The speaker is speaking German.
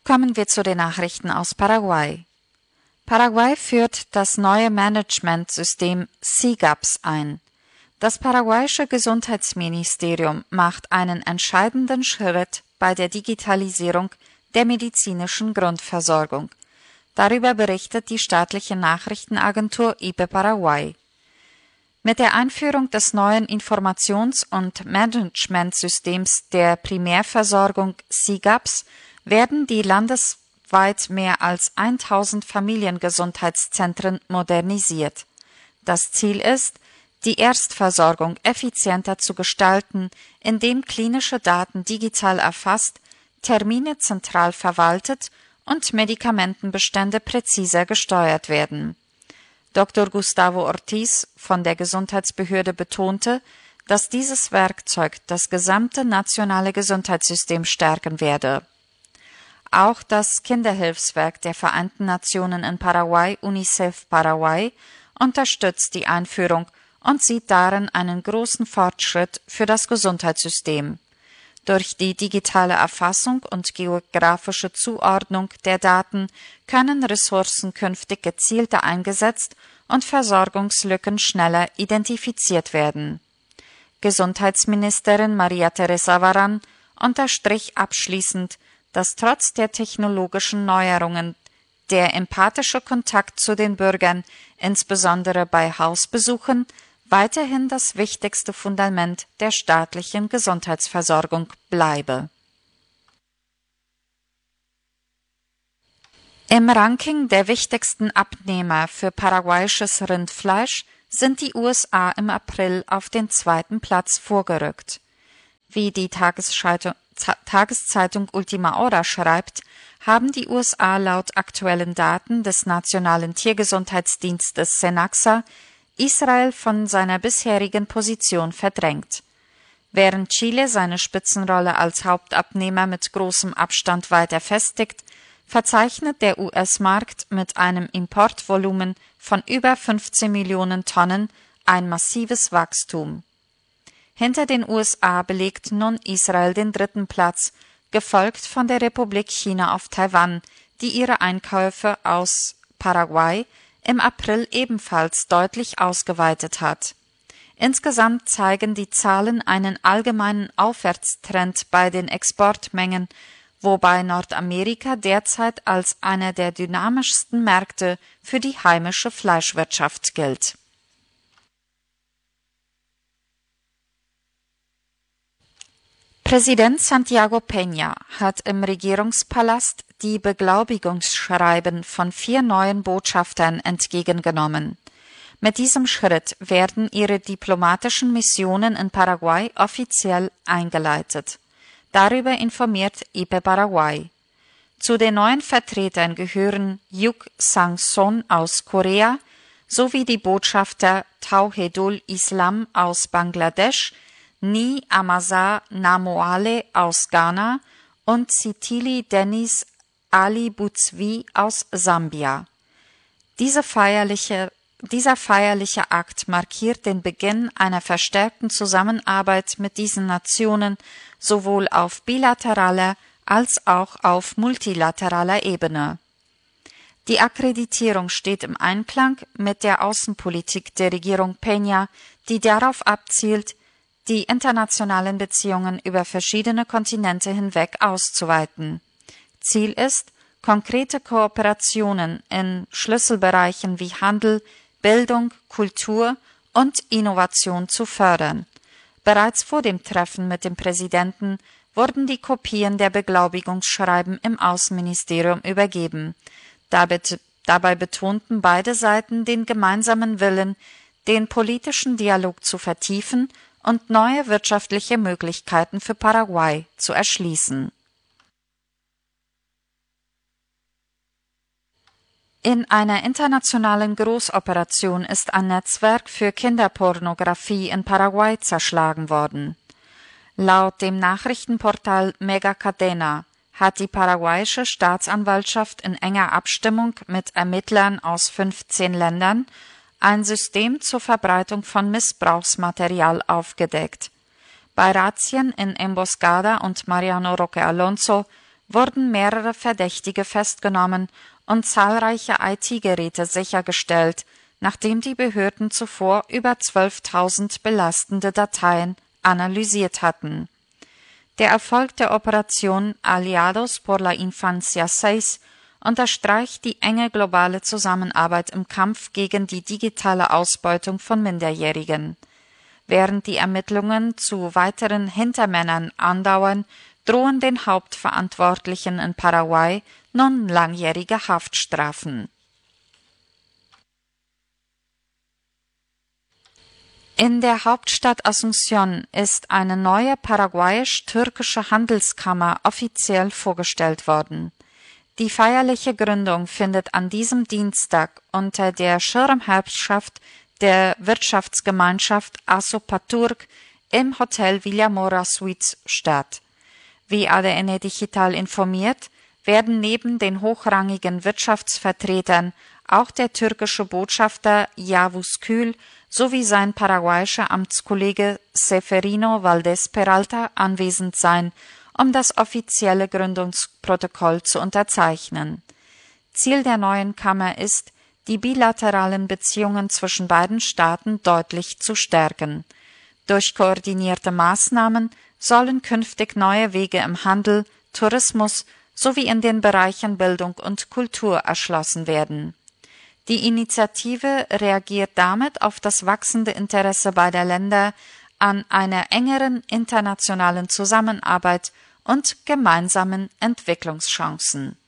Kommen wir zu den Nachrichten aus Paraguay. Paraguay führt das neue Managementsystem SIGAPS ein. Das paraguayische Gesundheitsministerium macht einen entscheidenden Schritt bei der Digitalisierung der medizinischen Grundversorgung. Darüber berichtet die staatliche Nachrichtenagentur IPE Paraguay. Mit der Einführung des neuen Informations- und Managementsystems der Primärversorgung SIGAPS werden die landesweit mehr als 1000 Familiengesundheitszentren modernisiert. Das Ziel ist, die Erstversorgung effizienter zu gestalten, indem klinische Daten digital erfasst, Termine zentral verwaltet und Medikamentenbestände präziser gesteuert werden. Dr. Gustavo Ortiz von der Gesundheitsbehörde betonte, dass dieses Werkzeug das gesamte nationale Gesundheitssystem stärken werde. Auch das Kinderhilfswerk der Vereinten Nationen in Paraguay, UNICEF Paraguay, unterstützt die Einführung und sieht darin einen großen Fortschritt für das Gesundheitssystem. Durch die digitale Erfassung und geografische Zuordnung der Daten können Ressourcen künftig gezielter eingesetzt und Versorgungslücken schneller identifiziert werden. Gesundheitsministerin Maria Teresa Varan unterstrich abschließend, dass trotz der technologischen Neuerungen der empathische Kontakt zu den Bürgern, insbesondere bei Hausbesuchen, weiterhin das wichtigste Fundament der staatlichen Gesundheitsversorgung bleibe. Im Ranking der wichtigsten Abnehmer für paraguayisches Rindfleisch sind die USA im April auf den 2. Platz vorgerückt. Wie die Tageszeitung Ultima Hora schreibt, haben die USA laut aktuellen Daten des Nationalen Tiergesundheitsdienstes SENAXA Israel von seiner bisherigen Position verdrängt. Während Chile seine Spitzenrolle als Hauptabnehmer mit großem Abstand weiter festigt, verzeichnet der US-Markt mit einem Importvolumen von über 15 Millionen Tonnen ein massives Wachstum. Hinter den USA belegt nun Israel den 3. Platz, gefolgt von der Republik China auf Taiwan, die ihre Einkäufe aus Paraguay im April ebenfalls deutlich ausgeweitet hat. Insgesamt zeigen die Zahlen einen allgemeinen Aufwärtstrend bei den Exportmengen, wobei Nordamerika derzeit als einer der dynamischsten Märkte für die heimische Fleischwirtschaft gilt. Präsident Santiago Peña hat im Regierungspalast die Beglaubigungsschreiben von 4 neuen Botschaftern entgegengenommen. Mit diesem Schritt werden ihre diplomatischen Missionen in Paraguay offiziell eingeleitet. Darüber informiert IPE Paraguay. Zu den neuen Vertretern gehören Yuk Sang-son aus Korea sowie die Botschafter Tauhedul Islam aus Bangladesch, Ni Amasa Namoale aus Ghana und Sitili Dennis Ali Butzwi aus Sambia. Dieser feierliche Akt markiert den Beginn einer verstärkten Zusammenarbeit mit diesen Nationen sowohl auf bilateraler als auch auf multilateraler Ebene. Die Akkreditierung steht im Einklang mit der Außenpolitik der Regierung Peña, die darauf abzielt, die internationalen Beziehungen über verschiedene Kontinente hinweg auszuweiten. Ziel ist, konkrete Kooperationen in Schlüsselbereichen wie Handel, Bildung, Kultur und Innovation zu fördern. Bereits vor dem Treffen mit dem Präsidenten wurden die Kopien der Beglaubigungsschreiben im Außenministerium übergeben. Dabei betonten beide Seiten den gemeinsamen Willen, den politischen Dialog zu vertiefen und neue wirtschaftliche Möglichkeiten für Paraguay zu erschließen. In einer internationalen Großoperation ist ein Netzwerk für Kinderpornografie in Paraguay zerschlagen worden. Laut dem Nachrichtenportal Mega Cadena hat die paraguayische Staatsanwaltschaft in enger Abstimmung mit Ermittlern aus 15 Ländern ein System zur Verbreitung von Missbrauchsmaterial aufgedeckt. Bei Razzien in Emboscada und Mariano Roque Alonso wurden mehrere Verdächtige festgenommen und zahlreiche IT-Geräte sichergestellt, nachdem die Behörden zuvor über 12.000 belastende Dateien analysiert hatten. Der Erfolg der Operation Aliados por la Infancia 6 unterstreicht die enge globale Zusammenarbeit im Kampf gegen die digitale Ausbeutung von Minderjährigen. Während die Ermittlungen zu weiteren Hintermännern andauern, drohen den Hauptverantwortlichen in Paraguay nun langjährige Haftstrafen. In der Hauptstadt Asunción ist eine neue paraguayisch-türkische Handelskammer offiziell vorgestellt worden. Die feierliche Gründung findet an diesem Dienstag unter der Schirmherrschaft der Wirtschaftsgemeinschaft Asopaturk im Hotel Villamora Suites statt. Wie ADN Digital informiert, werden neben den hochrangigen Wirtschaftsvertretern auch der türkische Botschafter Yavuz Gül sowie sein paraguayischer Amtskollege Seferino Valdés Peralta anwesend sein, um das offizielle Gründungsprotokoll zu unterzeichnen. Ziel der neuen Kammer ist, die bilateralen Beziehungen zwischen beiden Staaten deutlich zu stärken. Durch koordinierte Maßnahmen sollen künftig neue Wege im Handel, Tourismus sowie in den Bereichen Bildung und Kultur erschlossen werden. Die Initiative reagiert damit auf das wachsende Interesse beider Länder an einer engeren internationalen Zusammenarbeit und gemeinsamen Entwicklungschancen.